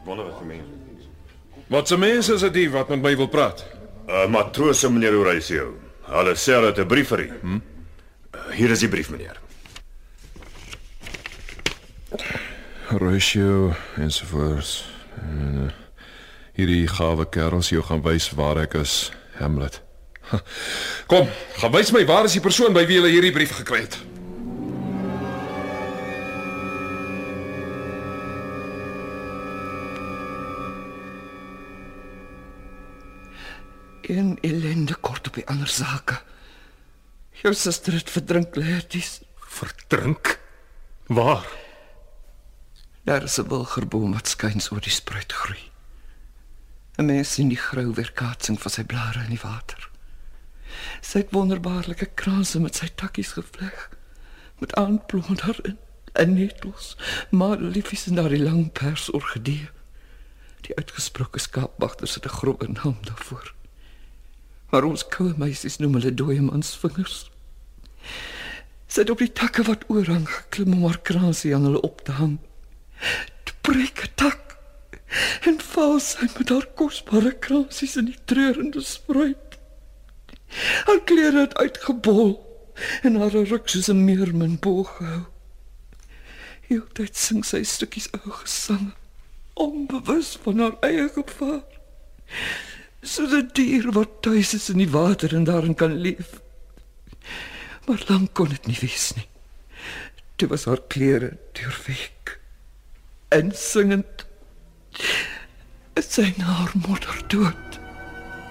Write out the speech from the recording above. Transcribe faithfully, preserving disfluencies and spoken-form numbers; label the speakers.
Speaker 1: Wonder wat vir mense.
Speaker 2: Wat se mense is dit die wat met my wil praat?
Speaker 1: Uh, matrose meneer Horatio. Hulle sê hulle het 'n brief vir u. Hm? Uh, hier is die brief meneer.
Speaker 2: Horatio ensovoorts. En, uh, hierdie gawe kerels jou gaan wys waar ek is, Hamlet. Kom, gaan wys my waar is die persoon by wie jy hierdie brief gekry het.
Speaker 3: Een ellende kort op die ander sake. Jou suster het verdrink, Laertes.
Speaker 4: Verdrink? Waar?
Speaker 3: Daar is 'n wilgerboom wat skuins oor die spruit groei. 'n Mens sien die grou weerkaatsing van sy blare in die water. Sy het wonderbaarlike kranse met sy takkies gevleg, met aandblomme daarin, en netels, madeliefies en daardie lang pers orgidee. Die uitgesproke skaapwagters het 'n groewe naam daarvoor. Maar ons koue meisies noem hulle dooiemansvingers. Sy het op die takke wat oorhang geklim om haar kransie aan hulle op te hang. Toe breek 'n tak en val sy met haar kosbare kransies in die treurende spruit. Haar klere het uitgebol en haar ruk soos 'n meermin boog gehou. Heeltyd sing sy stukkies ou gesang, onbewus van haar eie gevaar. Soos 'n dier wat tuis is in die water en daarin kan leef. Maar lang kon dit nie wees nie. Toe was haar klere deurweek. En singend is sy na haar moeder dood.